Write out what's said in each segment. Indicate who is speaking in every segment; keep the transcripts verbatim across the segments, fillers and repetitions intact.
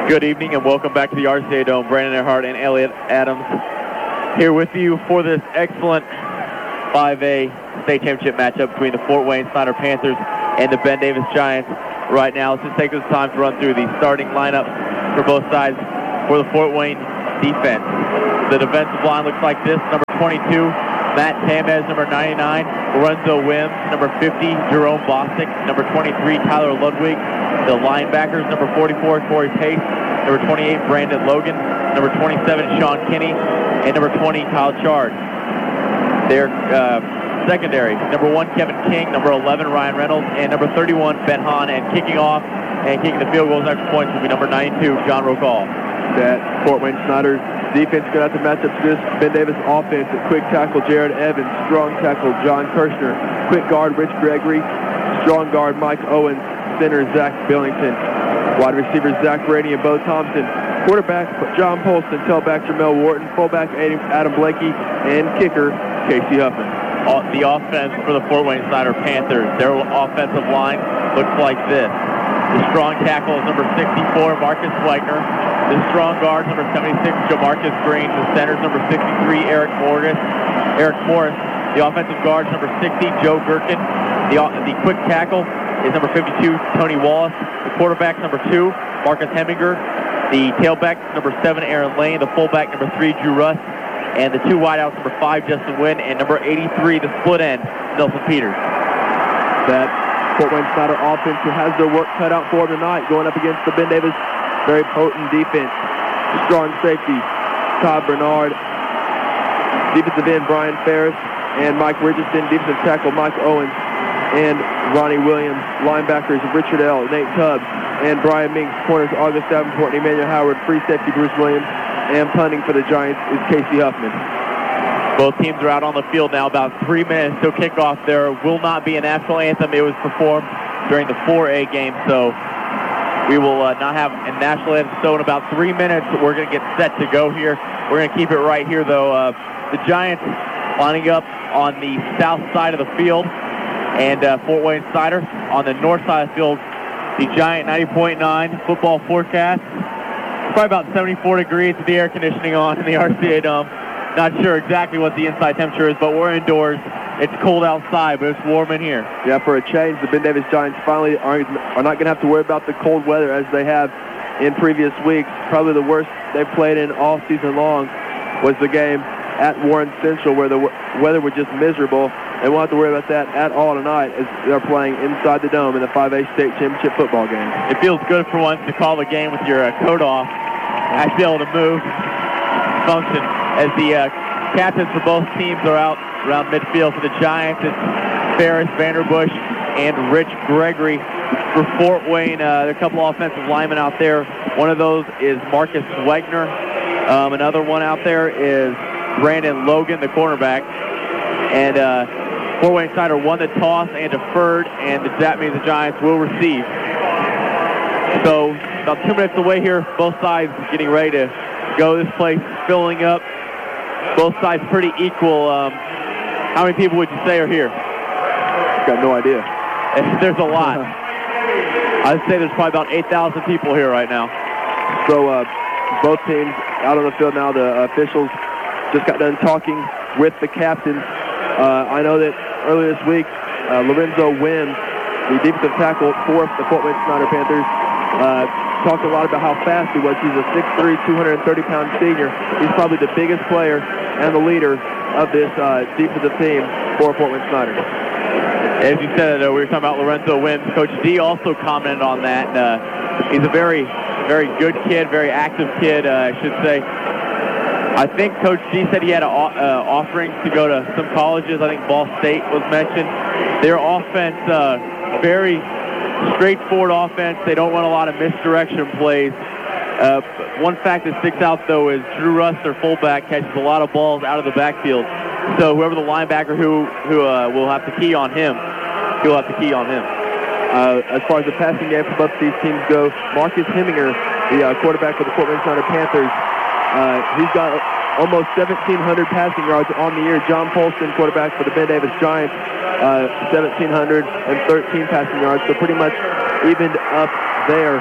Speaker 1: Good evening and welcome back to the R C A Dome. Brandon Earhart and Elliot Adams here with you for this excellent five A state championship matchup between the Fort Wayne Snyder Panthers and the Ben Davis Giants. Right now, let's just take this time to run through the starting lineup for both sides for the Fort Wayne defense. The defensive line looks like this: number twenty-two, Matt Tamez; number ninety-nine, Lorenzo Wims; number fifty, Jerome Bostic; number twenty-three, Tyler Ludwig. The linebackers: number forty-four, Corey Pace; number twenty-eight, Brandon Logan; number twenty-seven, Sean Kinney; and number twenty, Kyle Chard. Their uh, secondary: number one, Kevin King; number eleven, Ryan Reynolds; and number thirty-one, Ben Hahn. And kicking off and kicking the field goals extra points will be number ninety-two, John Rocall.
Speaker 2: That Fort Wayne Snyder defense going to have to match up to this Ben Davis offense. At quick tackle, Jared Evans; strong tackle, John Kirshner; quick guard, Rich Gregory; strong guard, Mike Owens; center, Zach Billington; wide receivers, Zach Brady and Bo Thompson; quarterback, John Polston; tailback, Jamel Wharton; fullback, Adam Blakey; and kicker, Casey Huffman.
Speaker 1: The offense for the Fort Wayne Snyder Panthers, their offensive line looks like this. The strong tackle is number sixty-four, Marcus Wagner. The strong guard, number seventy-six, Jamarcus Green. The center's number sixty-three, Eric Morris. Eric Morris. The offensive guard's number sixty, Joe Gherkin. The, the quick tackle is number fifty-two, Tony Wallace. The quarterback, number two, Marcus Heminger. The tailback, number seven, Aaron Lane. The fullback, number three, Drew Russ. And the two wideouts, number five, Justin Wynn. And number eighty-three, the split end, Nelson Peters.
Speaker 2: That Fort Wayne Snyder offense who has their work cut out for them tonight, going up against the Ben Davis very potent defense. Strong safety, Todd Bernard. Defensive end, Brian Ferris and Mike Richardson. Defensive tackle, Mike Owens and Ronnie Williams. Linebackers, Richard L., Nate Tubbs, and Brian Minks. Corners, August Davenport and Emmanuel Howard. Free safety, Bruce Williams. And punting for the Giants is Casey Huffman.
Speaker 1: Both teams are out on the field now. About three minutes till kickoff. There will not be a national anthem. It was performed during the four A game, so we will uh, not have a national anthem. So in about three minutes, we're going to get set to go here. We're going to keep it right here, though. Uh, the Giants lining up on the south side of the field, and uh, Fort Wayne Snyder on the north side of the field. The Giant ninety point nine football forecast. It's probably about seventy-four degrees with the air conditioning on in the R C A Dome. Not sure exactly what the inside temperature is, but we're indoors. It's cold outside, but it's warm in here.
Speaker 2: Yeah, for a change, the Ben Davis Giants finally are, are not going to have to worry about the cold weather as they have in previous weeks. Probably the worst they've played in all season long was the game at Warren Central, where the weather was just miserable. They won't have to worry about that at all tonight as they're playing inside the dome in the five A state championship football game.
Speaker 1: It feels good for once to call the game with your uh, coat off. Actually be able to move, function. As the uh, captains for both teams are out around midfield. For the Giants, it's Ferris, Vanderbush, and Rich Gregory. For Fort Wayne, uh, there are a couple of offensive linemen out there. One of those is Marcus Wagner. Um, another one out there is Brandon Logan, the cornerback. And uh, Fort Wayne Snyder won the toss and deferred, and that means the Giants will receive. So about two minutes away here, both sides getting ready to go. This place filling up. Both sides pretty equal. Um, how many people would you say are here?
Speaker 2: Got no idea.
Speaker 1: There's a lot. I'd say there's probably about eight thousand people here right now.
Speaker 2: So uh, both teams out on the field now. The officials just got done talking with the captains. Uh, I know that earlier this week, uh, Lorenzo Wims, the defensive tackle for the Fort Wayne Snyder Panthers, uh, talked a lot about how fast he was. He's a six three, two hundred thirty pound senior. He's probably the biggest player and the leader of this uh, defensive team for Fort Wayne Snyder.
Speaker 1: As you said, uh, we were talking about Lorenzo Wims. Coach D also commented on that. Uh, he's a very, very good kid, very active kid, uh, I should say. I think Coach D said he had an uh, offering to go to some colleges. I think Ball State was mentioned. Their offense, uh, very straightforward offense. They don't run a lot of misdirection plays. Uh, one fact that sticks out, though, is Drew Russ, their fullback, catches a lot of balls out of the backfield. So whoever the linebacker who who uh, will have to key on him, he'll have to key on him.
Speaker 2: Uh, as far as the passing game for both these teams go, Marcus Heminger, the uh, quarterback for the Fort Wayne Snyder Panthers, uh, he's got almost seventeen hundred passing yards on the year. John Polston, quarterback for the Ben Davis Giants, uh, one thousand seven hundred thirteen passing yards, so pretty much evened up there.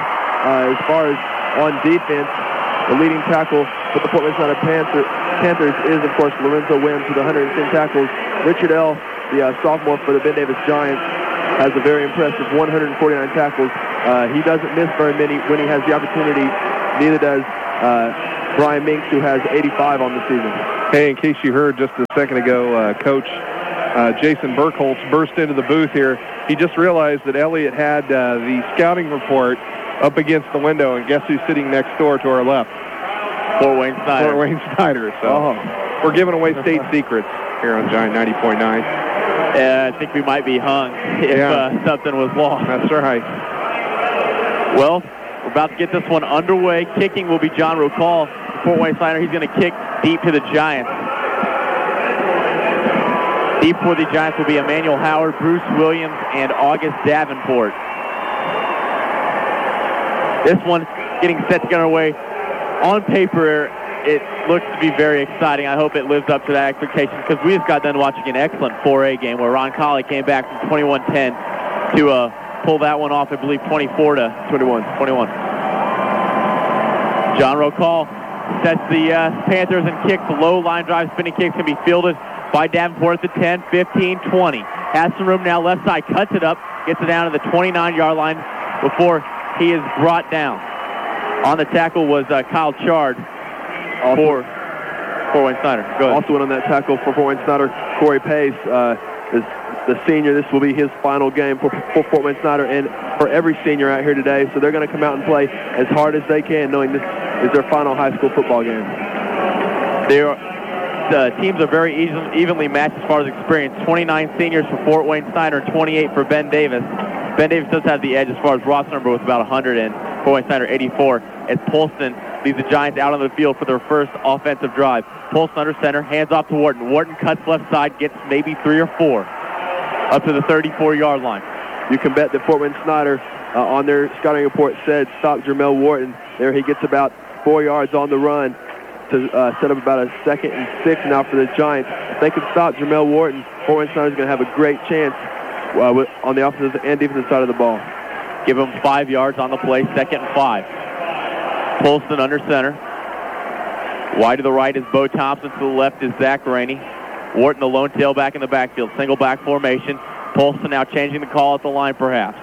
Speaker 2: uh, as far as on defense, the leading tackle for the Fort Wayne Snyder Panther, Panthers is, of course, Lorenzo Wims with one hundred ten tackles. Richard L., the uh, sophomore for the Ben Davis Giants, has a very impressive one hundred forty-nine tackles. Uh, he doesn't miss very many when he has the opportunity. Neither does uh, Brian Minks, who has eighty-five on the season.
Speaker 3: Hey, in case you heard just a second ago, uh, Coach uh, Jason Burkholz burst into the booth here. He just realized that Elliott had uh, the scouting report up against the window, and guess who's sitting next door to our left?
Speaker 1: Fort Wayne Snyder.
Speaker 3: Fort Wayne Snyder. So
Speaker 2: Oh.
Speaker 3: we're giving away state secrets here on Giant ninety point nine.
Speaker 1: Yeah, I think we might be hung if
Speaker 3: Yeah.
Speaker 1: uh, something was lost.
Speaker 3: That's right.
Speaker 1: Well, we're about to get this one underway. Kicking will be John Rocall. Fort Wayne Snyder, he's going to kick deep to the Giants. Deep for the Giants will be Emmanuel Howard, Bruce Williams, and August Davenport. This one getting set to get underway. On paper, it looks to be very exciting. I hope it lives up to that expectation because we just got done watching an excellent four A game where Ron Colley came back from twenty-one ten to uh, pull that one off, I believe, twenty-four to twenty-one. twenty-one. John Rocall sets the uh, Panthers and kicks. Low line drive spinning kicks can be fielded by Davenport at the ten, fifteen, twenty. Has some room now, left side, cuts it up, gets it down to the twenty-nine-yard line before he is brought down. On the tackle was uh, Kyle Chard for Fort Wayne Snyder. Go ahead.
Speaker 2: Also went on that tackle for Fort Wayne Snyder, Corey Pace. Uh, is the senior, this will be his final game for, for Fort Wayne Snyder and for every senior out here today. So they're going to come out and play as hard as they can, knowing this is their final high school football game.
Speaker 1: They are, the teams are very even, evenly matched as far as experience. twenty-nine seniors for Fort Wayne Snyder, twenty-eight for Ben Davis. Ben Davis does have the edge as far as roster number with about one hundred, and Fort Wayne Snyder eighty-four. As Polston leads the Giants out on the field for their first offensive drive. Polston under center, hands off to Wharton. Wharton cuts left side, gets maybe three or four up to the thirty-four-yard line.
Speaker 2: You can bet that Fort Wayne Snyder uh, on their scouting report said stop Jermel Wharton. There he gets about four yards on the run to uh, set up about a second and six now for the Giants. If they can stop Jermel Wharton, Fort Wayne Snyder's going to have a great chance uh, with, on the offensive and defensive side of the ball.
Speaker 1: Give him five yards on the play, second and five. Polston under center. Wide to the right is Bo Thompson. To the left is Zach Rainey. Wharton, the lone tailback in the backfield. Single back formation. Polston now changing the call at the line, perhaps.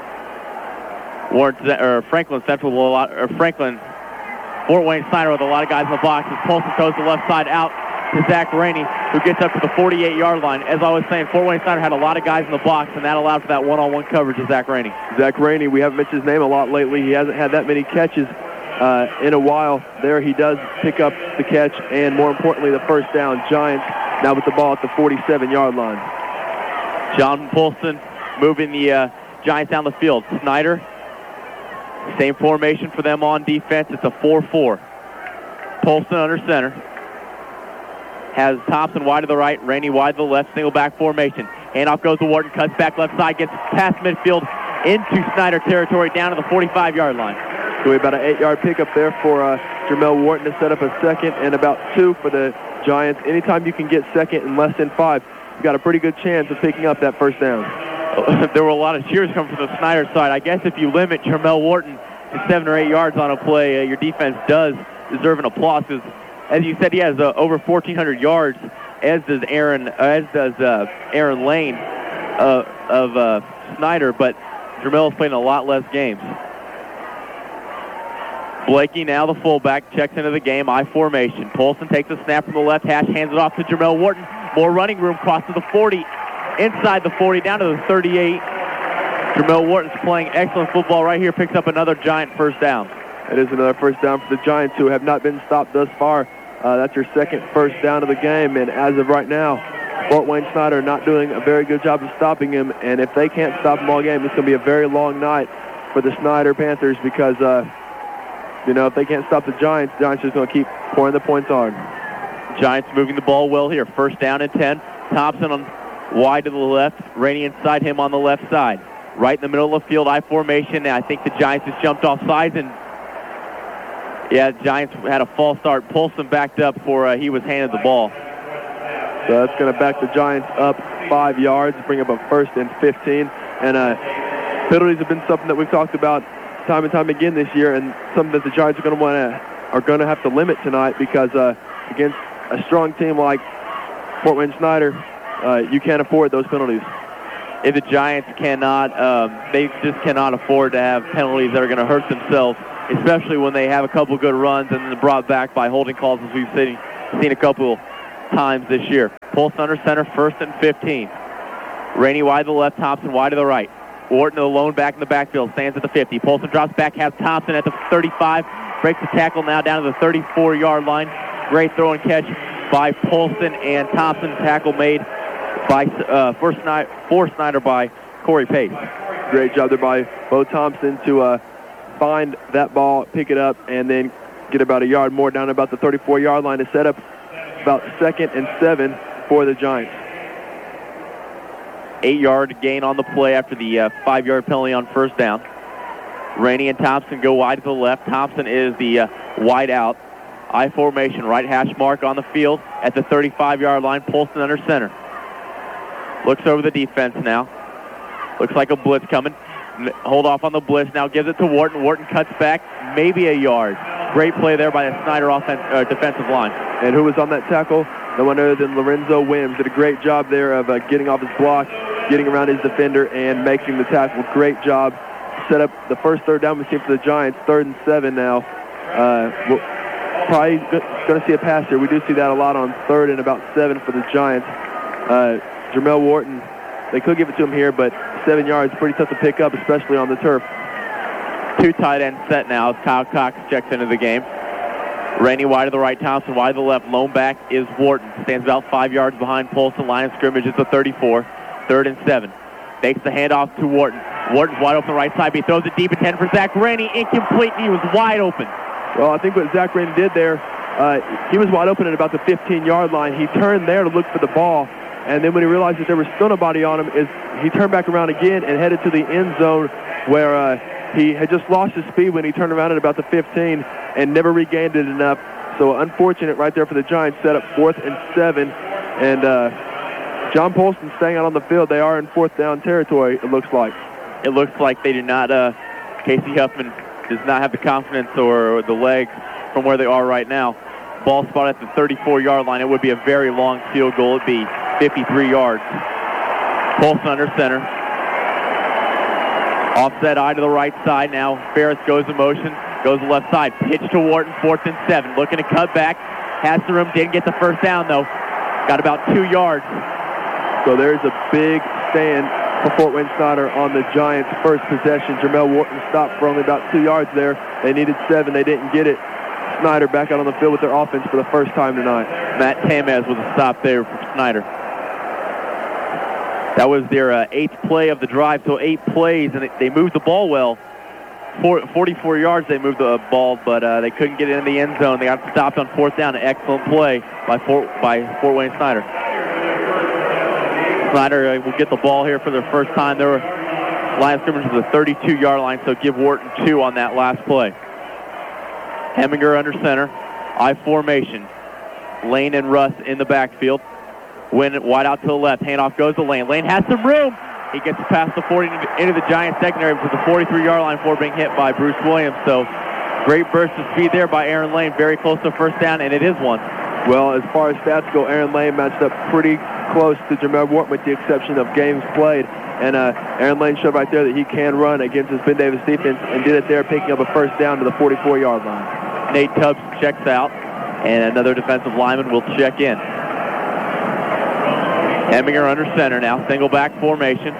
Speaker 1: Wharton, or Franklin Central, will a lot, or Franklin, Fort Wayne Snyder with a lot of guys in the box. As Polston goes the left side out to Zach Rainey, who gets up to the forty-eight-yard line. As I was saying, Fort Wayne Snyder had a lot of guys in the box, and that allowed for that one-on-one coverage of Zach Rainey.
Speaker 2: Zach Rainey, we haven't mentioned his name a lot lately. He hasn't had that many catches uh, in a while. There he does pick up the catch, and more importantly, the first down. Giants now with the ball at the forty-seven-yard line.
Speaker 1: John Polston moving the uh, Giants down the field. Snyder, same formation for them on defense. It's a four four. Polston under center. Has Thompson wide to the right, Rainey wide to the left, single back formation. Handoff goes to Wharton, cuts back left side, gets past midfield into Snyder territory down to the forty-five-yard line.
Speaker 2: So we about an eight-yard pickup there for uh, Jermel Wharton to set up a second and about two for the Giants. Anytime you can get second and less than five, you've got a pretty good chance of picking up that first down.
Speaker 1: There were a lot of cheers coming from the Snyder side. I guess if you limit Jermel Wharton to seven or eight yards on a play, uh, your defense does deserve an applause. As you said, he has uh, over fourteen hundred yards, as does Aaron, uh, as does uh, Aaron Lane uh, of uh, Snyder. But Jermel is playing a lot less games. Blakey, now the fullback, checks into the game, I formation. Polston takes a snap from the left hash, hands it off to Jermel Wharton. More running room, crosses the forty, inside the forty, down to the thirty-eight. Jermel Wharton's playing excellent football right here, picks up another Giant first down.
Speaker 2: It is another first down for the Giants, who have not been stopped thus far. Uh, that's your second first down of the game, and as of right now, Fort Wayne Snyder not doing a very good job of stopping him, and if they can't stop him all game, it's going to be a very long night for the Snyder Panthers because, uh, you know, if they can't stop the Giants, the Giants are just going to keep pouring the points on.
Speaker 1: Giants moving the ball well here. First down and ten. Thompson on wide to the left. Rainey inside him on the left side. Right in the middle of the field, I formation. And I think the Giants just jumped off sides and yeah, the Giants had a false start. Polston backed up for uh, he was handed the ball.
Speaker 2: So that's going to back the Giants up five yards, bring up a first and fifteen. And uh, penalties have been something that we've talked about time and time again this year, and something that the Giants are going to want to are going to have to limit tonight because uh, against a strong team like Fort Wayne Snyder, uh, you can't afford those penalties.
Speaker 1: If the Giants cannot, um, they just cannot afford to have penalties that are going to hurt themselves, especially when they have a couple good runs and then brought back by holding calls as we've seen, seen a couple times this year. Polson under center, first and fifteen. Rainey wide to the left, Thompson wide to the right. Wharton alone back in the backfield, stands at the fifty. Polson drops back, has Thompson at the thirty-five, breaks the tackle now down to the thirty-four-yard line. Great throw and catch by Polson, and Thompson tackle made by uh, for, Snyder, for Snyder by Corey Pace.
Speaker 2: Great job there by Bo Thompson to uh, find that ball, pick it up, and then get about a yard more down about the thirty-four-yard line to set up about second and seven for the Giants.
Speaker 1: Eight-yard gain on the play after the uh, five-yard penalty on first down. Rainey and Thompson go wide to the left. Thompson is the uh, wide out. I formation, right hash mark on the field at the thirty-five-yard line. Polson under center. Looks over the defense now. Looks like a blitz coming. Hold off on the blitz. Now gives it to Wharton. Wharton cuts back, maybe a yard. Great play there by the Snyder offense, uh, defensive line.
Speaker 2: And who was on that tackle? No one other than Lorenzo Wims. Did a great job there of uh, getting off his block, getting around his defender, and making the tackle. Great job. Set up the first third down machine for the Giants. Third and seven now. Uh, we'll probably going to see a pass here. We do see that a lot on third and about seven for the Giants. Uh, Jermel Wharton, they could give it to him here, but seven yards, pretty tough to pick up, especially on the turf.
Speaker 1: Two tight ends set now as Kyle Cox checks into the game. Rainey wide to the right, Thompson wide to the left. Lone back is Wharton. Stands about five yards behind Polson. Line of scrimmage is the thirty-four. Third and seven. Takes the handoff to Wharton. Wharton's wide open the right side. He throws it deep at ten for Zach Rainey. Incomplete. He was wide open.
Speaker 2: Well, I think what Zach Rainey did there, uh, he was wide open at about the fifteen-yard line. He turned there to look for the ball, and then when he realized that there was still nobody on him, is he turned back around again and headed to the end zone where uh, he had just lost his speed when he turned around at about the fifteen and never regained it enough. So unfortunate right there for the Giants. Set up fourth and seven, and uh, John Polson staying out on the field. They are in fourth down territory, it looks like.
Speaker 1: It looks like they do not, uh, Casey Huffman does not have the confidence or the legs from where they are right now. Ball spot at the thirty-four-yard line. It would be a very long field goal. It would be fifty-three yards. Polson under center. Offset eye to the right side now. Ferris goes in motion, goes left side. Pitch to Wharton, fourth and seven. Looking to cut back. Has the room, didn't get the first down though. Got about two yards.
Speaker 2: So there's a big stand for Fort Wayne Snyder on the Giants' first possession. Jermel Wharton stopped for only about two yards there. They needed seven. They didn't get it. Snyder back out on the field with their offense for the first time tonight.
Speaker 1: Matt Tamez with a stop there for Snyder. That was their uh, eighth play of the drive, so eight plays, and they moved the ball well. For, forty-four yards they moved the ball, but uh, they couldn't get it in the end zone. They got stopped on fourth down. An excellent play by Fort, by Fort Wayne Snyder. Snyder uh, will get the ball here for their first time. Their line of scrimmage is the thirty-two-yard line, so give Wharton two on that last play. Heminger under center. I formation. Lane and Russ in the backfield. Win wide out to the left. Handoff goes to Lane. Lane has some room. He gets past the forty into the Giants secondary to the forty-three-yard line before being hit by Bruce Williams. So great burst of speed there by Aaron Lane. Very close to first down, and it is one.
Speaker 2: Well, as far as stats go, Aaron Lane matched up pretty close to Jermel Wharton with the exception of games played. And uh, Aaron Lane showed right there that he can run against his Ben Davis defense and did it there, picking up a first down to the forty-four-yard line.
Speaker 1: Nate Tubbs checks out, and another defensive lineman will check in. Heminger under center now, single back formation.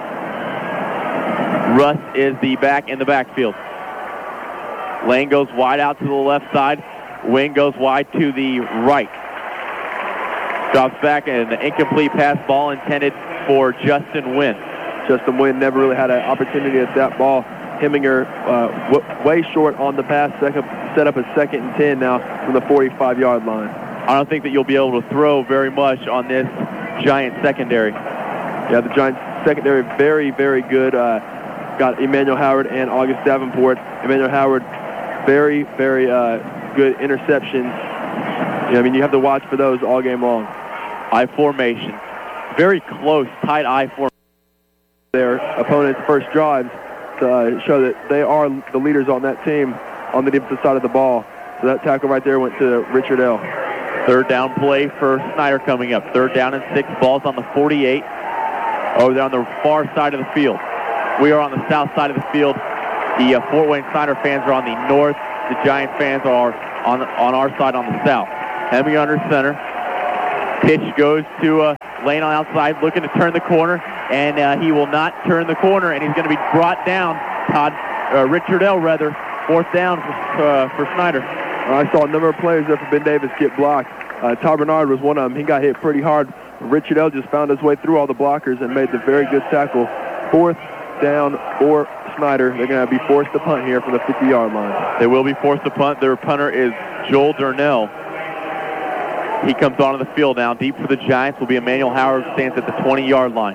Speaker 1: Russ is the back in the backfield. Lane goes wide out to the left side. Wing goes wide to the right. Drops back, and an incomplete pass ball intended for Justin Wynn.
Speaker 2: Justin Wynn never really had an opportunity at that ball. Heminger uh, w- way short on the pass, second, set up a second and ten now from the forty-five-yard line.
Speaker 1: I don't think that you'll be able to throw very much on this Giant secondary.
Speaker 2: Yeah, the Giants secondary very, very good. Uh, got Emmanuel Howard and August Davenport. Emmanuel Howard, very, very uh, good interceptions. You know, I mean, you have to watch for those all game long.
Speaker 1: I formation. Very close, tight I formation.
Speaker 2: Their opponent's first drives. to uh, show that they are the leaders on that team on the defensive side of the ball. So that tackle right there went to Richard L.
Speaker 1: Third down play for Snyder coming up. Third down and six. Ball's on the forty-eight. Over there on the far side of the field. We are on the south side of the field. The uh, Fort Wayne Snyder fans are on the north. The Giant fans are on on our side on the south. Hemming under center. Pitch goes to uh, Lane on outside, looking to turn the corner, and uh, he will not turn the corner, and he's going to be brought down. Todd uh, Richard L. rather, fourth down for, uh, for Snyder.
Speaker 2: I saw a number of players there for Ben Davis get blocked. Uh, Todd Bernard was one of them. He got hit pretty hard. Richard L. just found his way through all the blockers and made the very good tackle. Fourth down for Snyder. They're going to be forced to punt here from the fifty-yard line.
Speaker 1: They will be forced to punt. Their punter is Joel Durnell. He comes onto the field now. Deep for the Giants will be Emmanuel Howard, who stands at the twenty-yard line.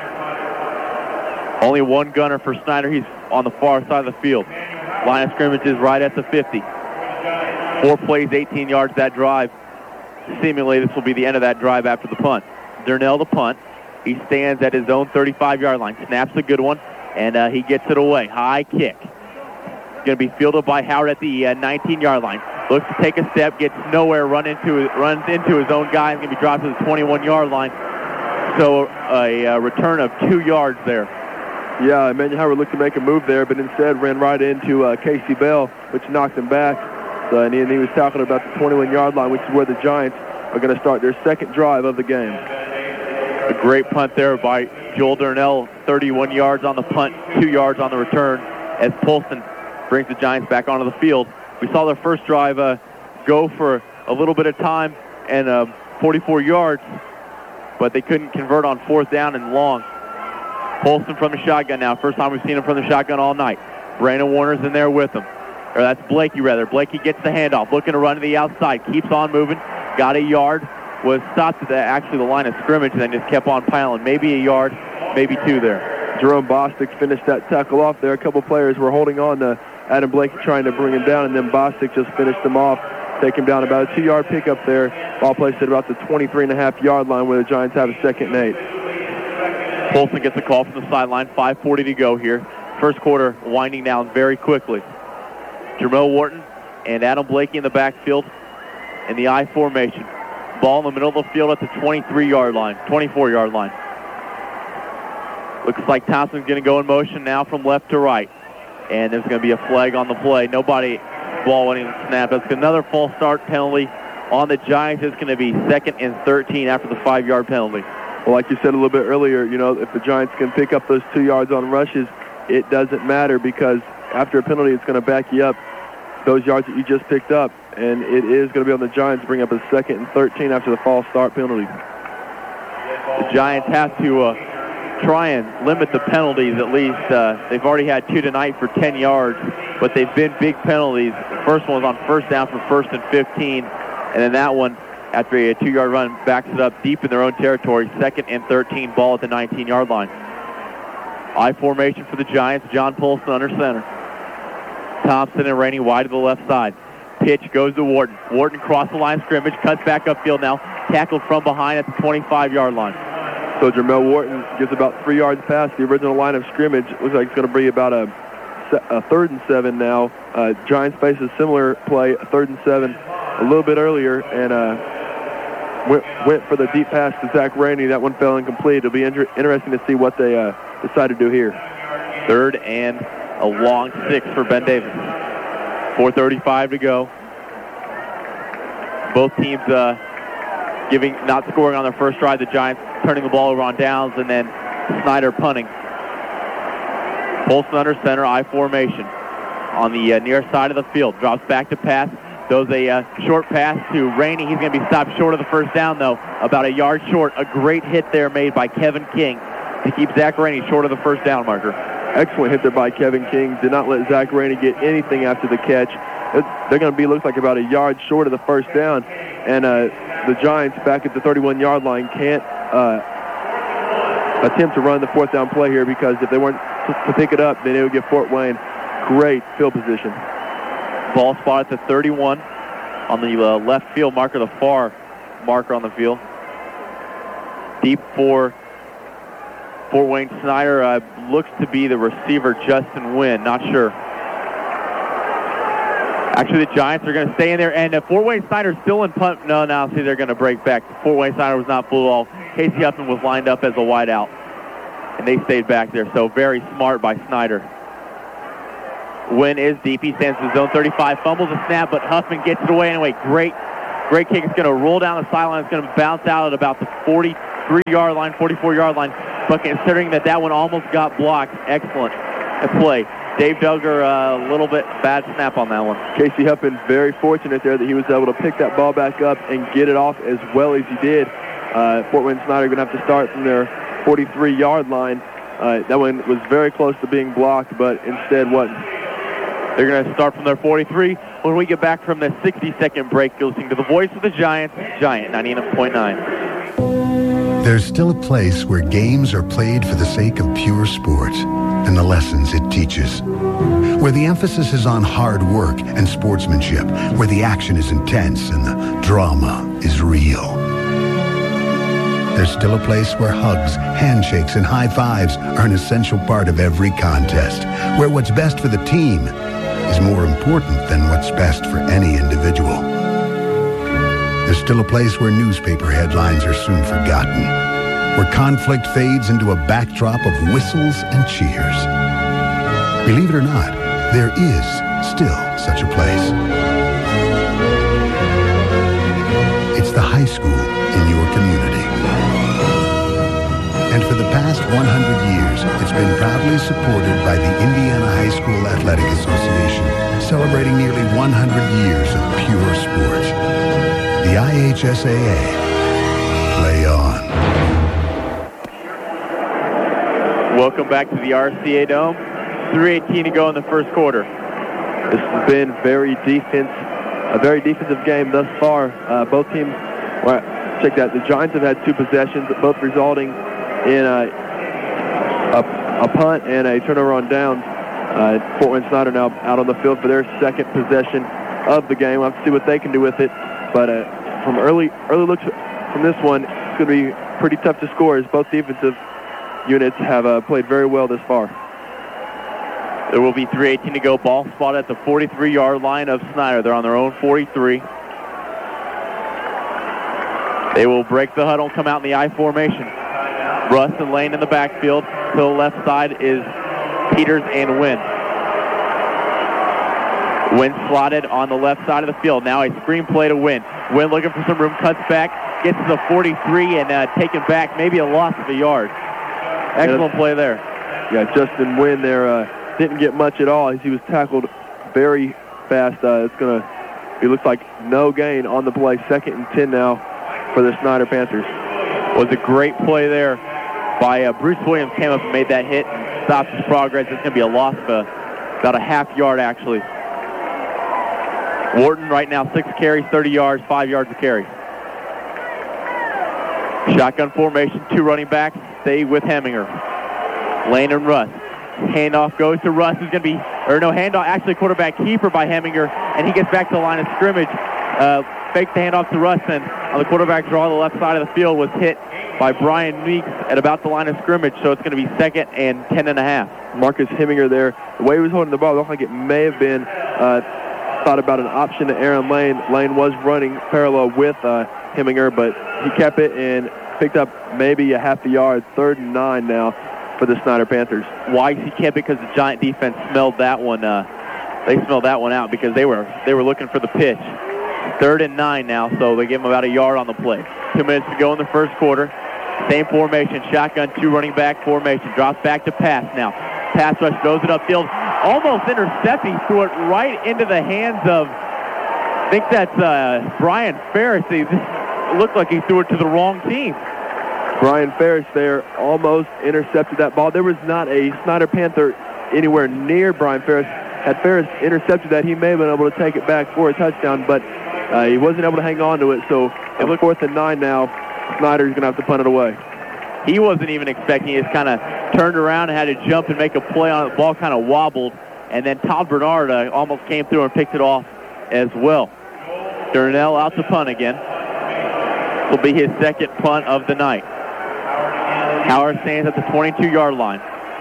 Speaker 1: Only one gunner for Snyder. He's on the far side of the field. Line of scrimmage is right at the fifty. Four plays, eighteen yards that drive. Seemingly, this will be the end of that drive after the punt. Durnell the punt. He stands at his own thirty-five-yard line. Snaps a good one, and uh, he gets it away. High kick. Going to be fielded by Howard at the uh, nineteen-yard line. Looks to take a step, gets nowhere, run into runs into his own guy. He's going to be dropped to the twenty-one-yard line. So a, a return of two yards there.
Speaker 2: Yeah, Emmanuel Howard looked to make a move there, but instead ran right into uh, Casey Bell, which knocked him back. So, and, he, and he was talking about the twenty-one-yard line, which is where the Giants are going to start their second drive of the game.
Speaker 1: A great punt there by Joel Durnell. thirty-one yards on the punt, two yards on the return, as Polston brings the Giants back onto the field. We saw their first drive uh, go for a little bit of time and uh, forty-four yards, but they couldn't convert on fourth down and long. Polston from the shotgun now. First time we've seen him from the shotgun all night. Brandon Warner's in there with him. Or that's Blakey, rather. Blakey gets the handoff, looking to run to the outside. Keeps on moving. Got a yard. Was stopped at the, actually the line of scrimmage and then just kept on piling. Maybe a yard, maybe two there.
Speaker 2: Jerome Bostic finished that tackle off there. A couple players were holding on to Adam Blakey trying to bring him down, and then Bostic just finished him off. Take him down about a two-yard pickup there. Ball placed at about the twenty-three and a half yard line where the Giants have a second and eight.
Speaker 1: Polston gets a call from the sideline. five forty to go here. First quarter winding down very quickly. Jermel Wharton and Adam Blakey in the backfield in the I formation. Ball in the middle of the field at the twenty-three-yard line, twenty-four-yard line. Looks like Thompson's going to go in motion now from left to right. And there's going to be a flag on the play. Nobody, ball went in and snap. That's another false start penalty on the Giants. It's going to be second and thirteen after the five-yard penalty.
Speaker 2: Well, like you said a little bit earlier, you know, if the Giants can pick up those two yards on rushes, it doesn't matter because after a penalty, it's going to back you up those yards that you just picked up. And it is going to be on the Giants to bring up a second and thirteen after the false start penalty.
Speaker 1: The Giants have to uh, try and limit the penalties at least. Uh, they've already had two tonight for ten yards, but they've been big penalties. The first one was on first down for first and fifteen, and then that one, after a two-yard run, backs it up deep in their own territory. Second and thirteen, ball at the nineteen-yard line. I formation for the Giants. John Polston under center. Thompson and Rainey wide to the left side. Pitch goes to Wharton. Wharton crossed the line of scrimmage, cuts back upfield now, tackled from behind at the twenty-five-yard line.
Speaker 2: So Jermel Wharton gets about three yards past the original line of scrimmage. Looks like it's going to be about a, a third and seven now. Uh, Giants face a similar play, a third and seven, a little bit earlier, and uh, went, went for the deep pass to Zach Rainey. That one fell incomplete. It'll be inter- interesting to see what they uh, decide to do here.
Speaker 1: Third and a long six for Ben Davis. four thirty-five to go. Both teams uh, giving, not scoring on their first drive. The Giants turning the ball over on downs, and then Snyder punting. Polston under center, I formation. On the uh, near side of the field, drops back to pass. Throws a uh, short pass to Rainey. He's going to be stopped short of the first down, though, about a yard short. A great hit there made by Kevin King to keep Zach Rainey short of the first down marker.
Speaker 2: Excellent hit there by Kevin King. Did not let Zach Rainey get anything after the catch. They're going to be, looks like, about a yard short of the first down. And uh, the Giants back at the thirty-one-yard line can't uh, attempt to run the fourth down play here because if they weren't to pick it up, then it would give Fort Wayne great field position.
Speaker 1: Ball spot at the thirty-one on the uh, left field marker, the far marker on the field. Deep for Fort Wayne Snyder uh, looks to be the receiver, Justin Wynn. Not sure. Actually, the Giants are going to stay in there, and uh, Fort Wayne Snyder still in punt. No, now see they're going to break back. Fort Wayne Snyder was not full at all. Casey Huffman was lined up as a wideout, and they stayed back there. So very smart by Snyder. Wynn is deep. He stands in zone thirty-five, fumbles a snap, but Huffman gets it away anyway. Great, great kick. It's going to roll down the sideline. It's going to bounce out at about the forty-three-yard line, forty-four-yard line. But considering that that one almost got blocked, excellent play. Dave Duggar, a uh, little bit bad snap on that one.
Speaker 2: Casey Huffman very fortunate there that he was able to pick that ball back up and get it off as well as he did. Uh, Fort Wayne Snyder going to have to start from their forty-three-yard line. Uh, that one was very close to being blocked, but instead wasn't.
Speaker 1: They're going to start from their forty-three. When we get back from the sixty-second break, you're listening to the voice of the Giants, Giant ninety-nine point nine.
Speaker 4: There's still a place where games are played for the sake of pure sport and the lessons it teaches. Where the emphasis is on hard work and sportsmanship. Where the action is intense and the drama is real. There's still a place where hugs, handshakes, and high fives are an essential part of every contest. Where what's best for the team is more important than what's best for any individual. There's still a place where newspaper headlines are soon forgotten, where conflict fades into a backdrop of whistles and cheers. Believe it or not, there is still such a place. It's the high school in your community. And for the past one hundred years, it's been proudly supported by the Indiana High School Athletic Association, celebrating nearly one hundred years of pure sport. The I H S A A. Play on.
Speaker 1: Welcome back to the R C A Dome. three eighteen to go in the first quarter.
Speaker 2: This has been very defense, a very defensive game thus far. Uh, both teams, well, check that. The Giants have had two possessions, both resulting in a, a, a punt and a turnover on downs. Uh, Fort Wayne Snyder now out on the field for their second possession of the game. We'll have to see what they can do with it. But uh, from early early looks from this one, it's going to be pretty tough to score as both defensive units have uh, played very well this far.
Speaker 1: There will be three eighteen to go. Ball spot at the forty-three-yard line of Snyder. They're on their own forty-three. They will break the huddle and come out in the I formation. Russ and Lane in the backfield. To the left side is Peters and Wynn. Wynn slotted on the left side of the field. Now a screen play to Wynn. Wynn looking for some room, cuts back, gets to the forty-three, and uh, taken back, maybe a loss of a yard. Excellent play there.
Speaker 2: Yeah, Justin Wynn there uh, didn't get much at all as he was tackled very fast. Uh, it's going to, it looks like no gain on the play. Second and ten now for the Snyder Panthers.
Speaker 1: Was a great play there by uh, Bruce Williams. Came up and made that hit and stopped his progress. It's going to be a loss of uh, about a half yard, actually. Wharton right now, six carries, thirty yards, five yards a carry. Shotgun formation, two running backs. Stay with Heminger. Lane and Russ. Handoff goes to Russ. Who's going to be, or no, handoff, actually quarterback keeper by Heminger, and he gets back to the line of scrimmage. Uh, fakes the handoff to Russ, and on the quarterback draw, the left side of the field was hit by Brian Meeks at about the line of scrimmage, so it's going to be second and ten and a half.
Speaker 2: Marcus Heminger there, the way he was holding the ball, it looked like it may have been uh, thought about an option to Aaron Lane. Lane was running parallel with uh, Heminger, but he kept it and picked up maybe a half a yard. Third and nine now for the Snyder Panthers.
Speaker 1: Why he kept it? Because the Giant defense smelled that one. Uh, they smelled that one out because they were they were looking for the pitch. Third and nine now, so they give him about a yard on the play. Two minutes to go in the first quarter. Same formation, shotgun, two running back formation. Drops back to pass now. Pass rush, throws it upfield. Almost intercepting, threw it right into the hands of, I think that's uh, Brian Ferris. It looked like he threw it to the wrong team.
Speaker 2: Brian Ferris there almost intercepted that ball. There was not a Snyder Panther anywhere near Brian Ferris. Had Ferris intercepted that, he may have been able to take it back for a touchdown, but uh, he wasn't able to hang on to it. So it was fourth and nine now. Snyder's going to have to punt it away.
Speaker 1: He wasn't even expecting it. He just kind of turned around and had to jump and make a play on it. The ball kind of wobbled, and then Todd Bernard uh, almost came through and picked it off as well. Durnell out to punt again. This will be his second punt of the night. Howard stands at the twenty-two-yard line.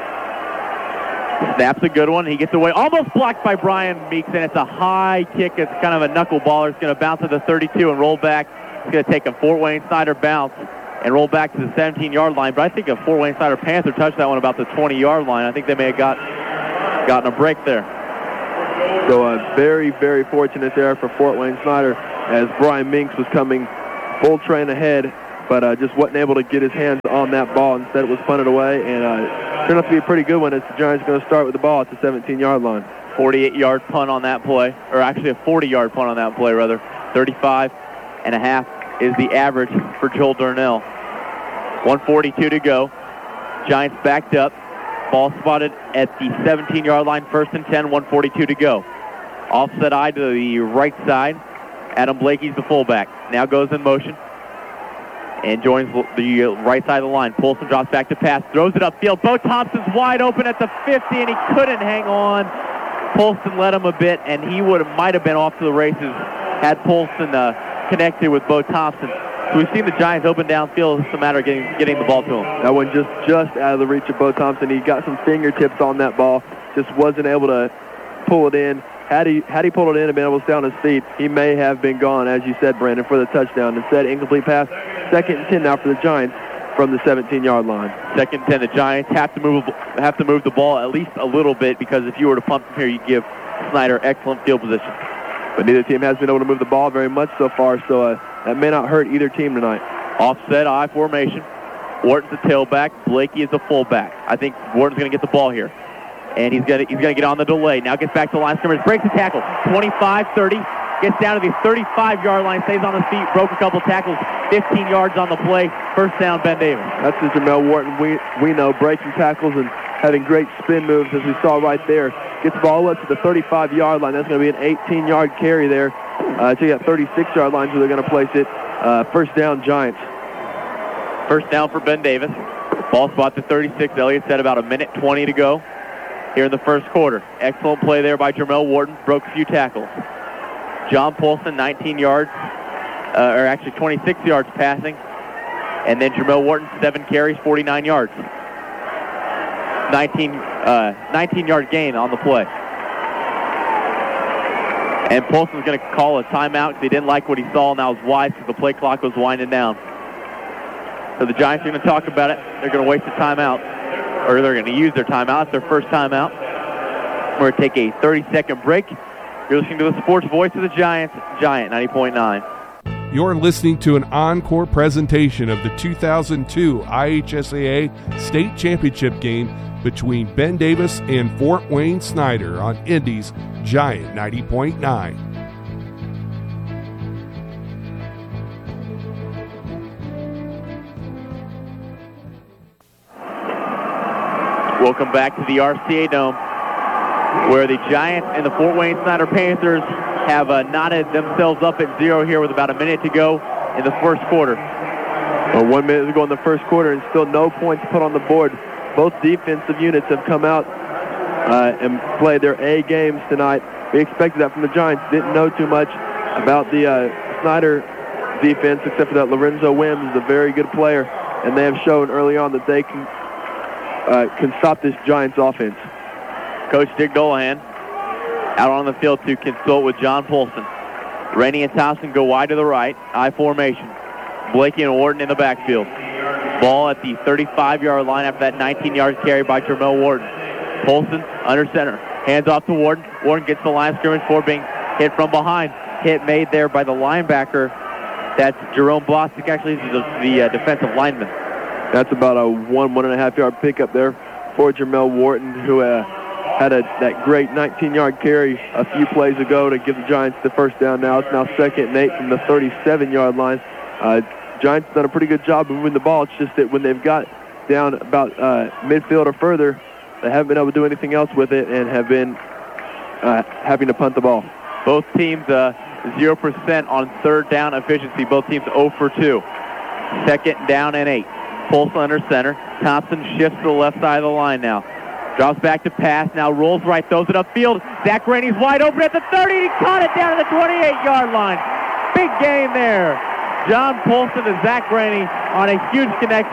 Speaker 1: Snaps a good one. He gets away. Almost blocked by Brian Meeks, and it's a high kick. It's kind of a knuckleballer. It's going to bounce to the thirty-two and roll back. It's going to take a Fort Wayne Snyder bounce and roll back to the seventeen-yard line. But I think a Fort Wayne Snyder Panther touched that one about the twenty-yard line. I think they may have got gotten a break there.
Speaker 2: So uh, very, very fortunate there for Fort Wayne Snyder as Brian Minks was coming full train ahead, but uh, just wasn't able to get his hands on that ball. Instead, it was punted away, and uh, turned out to be a pretty good one as the Giants are going to start with the ball at the seventeen-yard line.
Speaker 1: forty-eight-yard punt on that play, or actually a forty-yard punt on that play, rather. thirty-five and a half is the average for Joel Darnell. one forty-two to go. Giants backed up. Ball spotted at the seventeen-yard line, first and ten, one forty-two to go. Offset eye to the right side. Adam Blakey's the fullback. Now goes in motion and joins the right side of the line. Polson drops back to pass, throws it upfield. Bo Thompson's wide open at the fifty, and he couldn't hang on. Polson led him a bit, and he would have might have been off to the races had Polson uh, connected with Bo Thompson. So we've seen the Giants open downfield. It's just a matter of getting, getting the ball to him.
Speaker 2: That one just, just out of the reach of Bo Thompson. He got some fingertips on that ball. Just wasn't able to pull it in. Had he had he pulled it in and been able to stay on his feet, he may have been gone, as you said, Brandon, for the touchdown. Instead, incomplete pass. Second and ten now for the Giants from the seventeen-yard line.
Speaker 1: Second and ten. The Giants have to move have to move the ball at least a little bit, because if you were to punt from here, you'd give Snyder excellent field position.
Speaker 2: But neither team has been able to move the ball very much so far, so uh, that may not hurt either team tonight.
Speaker 1: Offset I formation. Wharton's the tailback. Blakey is the fullback. I think Wharton's going to get the ball here. And he's going to he's going to get on the delay. Now gets back to the line of scrimmage. Breaks the tackle. twenty-five thirty. Gets down to the thirty-five-yard line. Stays on his feet. Broke a couple tackles. fifteen yards on the play. First down, Ben Davis.
Speaker 2: That's the Jamel Wharton we, we know. Breaking tackles and having great spin moves, as we saw right there. Gets the ball up to the thirty-five-yard line. That's going to be an eighteen-yard carry there. Uh, to that thirty-six-yard line, so they're going to place it. Uh, first down, Giants.
Speaker 1: First down for Ben Davis. Ball spot to thirty-six. Elliott said about a minute twenty to go here in the first quarter. Excellent play there by Jamel Wharton. Broke a few tackles. John Polson, nineteen yards, uh, or actually twenty-six yards passing. And then Jamel Wharton, seven carries, forty-nine yards. nineteen, uh, nineteen-yard gain on the play. And Polson's going to call a timeout because he didn't like what he saw, and that was wide because the play clock was winding down. So the Giants are going to talk about it. They're going to waste a timeout, or they're going to use their timeout. It's their first timeout. We're going to take a thirty-second break. You're listening to the sports voice of the Giants, Giant ninety point nine.
Speaker 5: You're listening to an encore presentation of the two thousand two I H S A A State Championship game between Ben Davis and Fort Wayne Snyder on Indy's Giant ninety point nine.
Speaker 1: Welcome back to the R C A Dome, where the Giants and the Fort Wayne Snyder Panthers have uh, knotted themselves up at zero here with about a minute to go in the first quarter.
Speaker 2: Well, one minute to go in the first quarter and still no points put on the board. Both defensive units have come out uh, and played their A games tonight. We expected that from the Giants. Didn't know too much about the uh, Snyder defense, except for that Lorenzo Wims is a very good player, and they have shown early on that they can uh, can stop this Giants offense.
Speaker 1: Coach Dick Dolahan out on the field to consult with John Polson. Rainey and Thompson go wide to the right, I formation. Blakey and Wharton in the backfield. Ball at the thirty-five-yard line after that nineteen-yard carry by Jamel Wharton. Polson under center. Hands off to Wharton. Wharton gets the line of scrimmage for being hit from behind. Hit made there by the linebacker. That's Jerome Bostic, actually, the, the uh, defensive lineman.
Speaker 2: That's about a one, one and a half yard pickup there for Jamel Wharton, who uh, had a, that great nineteen-yard carry a few plays ago to give the Giants the first down. Now it's now second and eight from the thirty-seven-yard line. Uh, Giants have done a pretty good job of moving the ball. It's just that when they've got down about uh, midfield or further, they haven't been able to do anything else with it and have been uh, having to punt the ball.
Speaker 1: Both teams uh, zero percent on third down efficiency. Both teams zero for two. Second down and eight. Polson under center. Thompson shifts to the left side of the line now. Drops back to pass. Now rolls right. Throws it upfield. Zach Rainey's wide open at the thirty. He caught it down at the twenty-eight-yard line. Big gain there. John Polson and Zach Rainey on a huge connection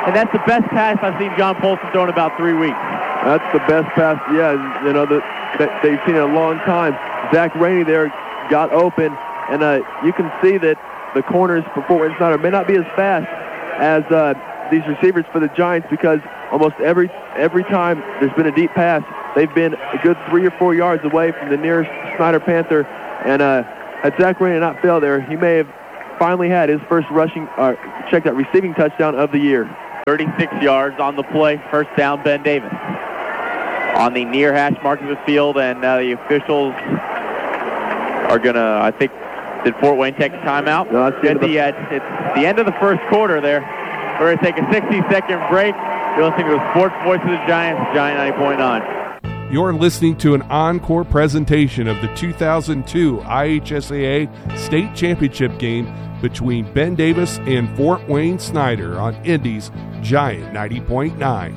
Speaker 1: and that's the best pass I've seen John Polston throw in about three weeks.
Speaker 2: That's the best pass, yeah, you know, that, that they've seen in a long time. Zach Rainey there got open, and uh, you can see that the corners for Fort Wayne Snyder may not be as fast as uh, these receivers for the Giants, because almost every every time there's been a deep pass, they've been a good three or four yards away from the nearest Snyder Panther. And uh, had Zach Rainey not failed there, he may have finally had his first rushing, uh, check that, receiving touchdown of the year.
Speaker 1: thirty-six yards on the play, first down, Ben Davis. On the near hash mark of the field, and uh, the officials are going to, I think, did Fort Wayne take a timeout?
Speaker 2: No, that's the
Speaker 1: at the, uh, it's the end of the first quarter there. We're going to take a sixty-second break. You're listening to the Sports Voice of the Giants, Giant ninety point nine.
Speaker 5: You're listening to an encore presentation of the two thousand two I H S A A State Championship game between Ben Davis and Fort Wayne Snyder on Indy's Giant ninety point nine.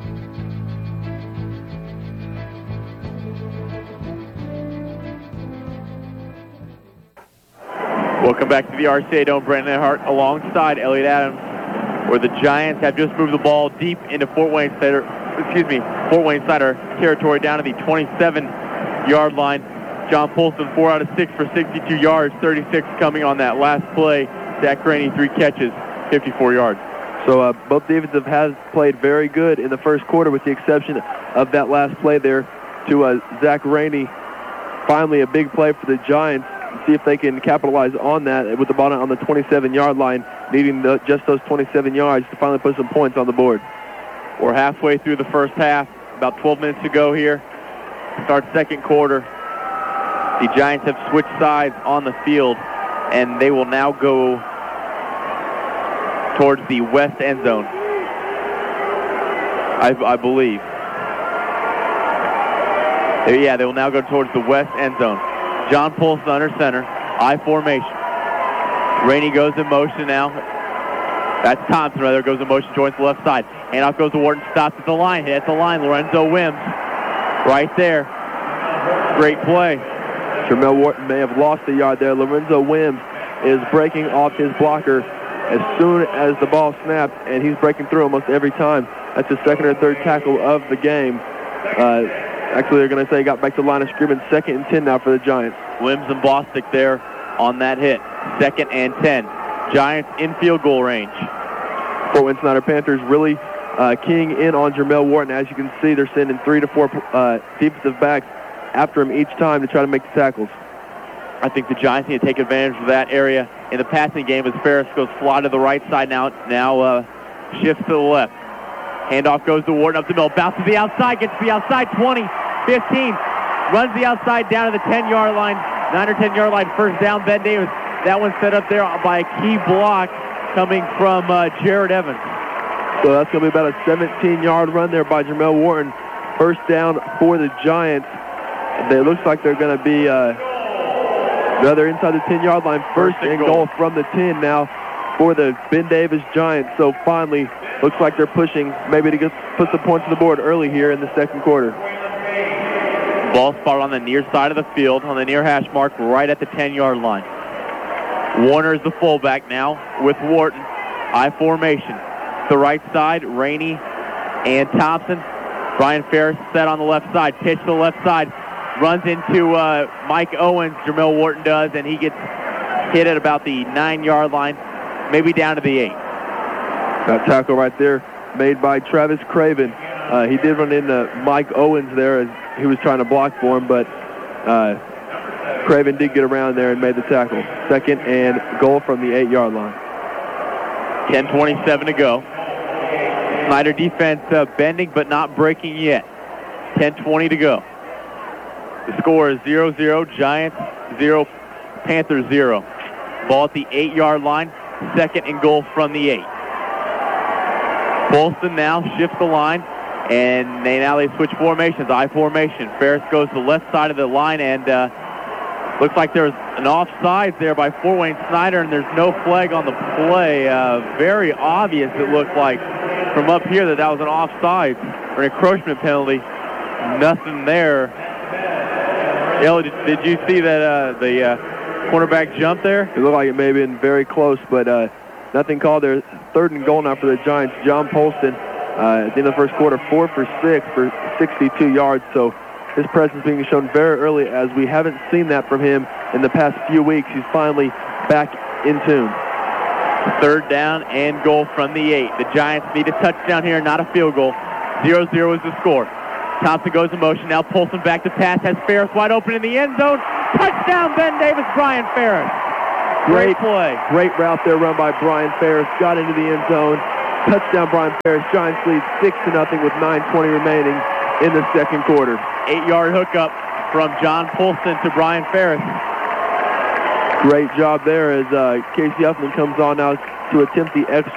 Speaker 1: Welcome back to the R C A Dome. Brandon Hart alongside Elliott Adams, where the Giants have just moved the ball deep into Fort Wayne Snyder, excuse me, Fort Wayne Snyder territory down to the twenty-seven-yard line. John Polston, four out of six for sixty-two yards, thirty-six coming on that last play. Zach Rainey, three catches, fifty-four yards.
Speaker 2: So uh, both defensive have played very good in the first quarter, with the exception of that last play there to uh, Zach Rainey. Finally, a big play for the Giants. See if they can capitalize on that with the ball on the twenty-seven-yard line, needing the, just those twenty-seven yards to finally put some points on the board.
Speaker 1: We're halfway through the first half, about twelve minutes to go here. Start second quarter. The Giants have switched sides on the field, and they will now go towards the west end zone, I, I believe. Yeah, they will now go towards the west end zone. John Polston under center, I formation. Rainey goes in motion now. That's Thompson, rather, goes in motion, joins the left side. Handoff goes to Wharton, stops at the line, hits the line. Lorenzo Wims right there. Great play.
Speaker 2: Jermel Wharton may have lost a yard there. Lorenzo Wims is breaking off his blocker as soon as the ball snapped, and he's breaking through almost every time. That's his second or third tackle of the game. Uh, Actually, they're going to say he got back to the line of scrimmage. Second and ten now for the Giants.
Speaker 1: Wims and Bostic there on that hit. Second and ten. Giants in field goal range.
Speaker 2: Fort Wayne Snyder Panthers really uh, keying in on Jermel Wharton. As you can see, they're sending three to four uh, defensive backs after him each time to try to make the tackles.
Speaker 1: I think the Giants need to take advantage of that area in the passing game as Ferris goes fly to the right side now. Now uh, shifts to the left. Handoff goes to Wharton up the middle. Bounces the outside. Gets to the outside. twenty, fifteen. Runs the outside down to the ten-yard line. nine or ten-yard line. First down, Ben Davis. That one set up there by a key block coming from uh, Jared Evans.
Speaker 2: So that's going to be about a seventeen-yard run there by Jermel Wharton. First down for the Giants. It looks like they're going to be uh, they're inside the ten-yard line. First, First and goal. goal from the ten now for the Ben Davis Giants. So finally, looks like they're pushing maybe to get, put some points on the board early here in the second quarter.
Speaker 1: Ball spot on the near side of the field, on the near hash mark, right at the ten-yard line. Warner is the fullback now with Wharton. I formation. The right side, Rainey and Thompson. Brian Ferris set on the left side. Pitch to the left side. Runs into uh, Mike Owens, Jermel Wharton does, and he gets hit at about the nine-yard line, maybe down to the eight.
Speaker 2: That tackle right there made by Travis Craven. Uh, he did run into Mike Owens there as he was trying to block for him, but uh, Craven did get around there and made the tackle. Second and goal from the eight-yard line.
Speaker 1: ten twenty-seven to go. Snyder defense uh, bending but not breaking yet. ten twenty to go. The score is zero zero, Giants zero, Panthers zero. Ball at the eight-yard line, second and goal from the eight. Polston now shifts the line, and they now they switch formations. I formation. Ferris goes to the left side of the line, and uh, looks like there's an offside there by Fort Wayne Snyder, and there's no flag on the play. Uh, very obvious, it looked like, from up here that that was an offside or an encroachment penalty. Nothing there. Ellie, did, did you see that uh, the uh, cornerback jump there?
Speaker 2: It looked like it may have been very close, but uh, Nothing called there. Third and goal now for the Giants. John Polston, uh, at the end of the first quarter, four for six for sixty-two yards. So his presence being shown very early, as we haven't seen that from him in the past few weeks. He's finally back in tune.
Speaker 1: Third down and goal from the eight. The Giants need a touchdown here, not a field goal. zero zero is the score. Thompson goes in motion. Now Polston back to pass. Has Ferris wide open in the end zone. Touchdown, Ben Davis, Brian Ferris. Great,
Speaker 2: Great
Speaker 1: play.
Speaker 2: Great route there run by Brian Ferris. Got into the end zone. Touchdown, Brian Ferris. Giants lead six to nothing with nine twenty remaining in the second quarter.
Speaker 1: Eight-yard hookup from John Polston to Brian Ferris.
Speaker 2: Great job there as uh, Casey Huffman comes on now to attempt the extra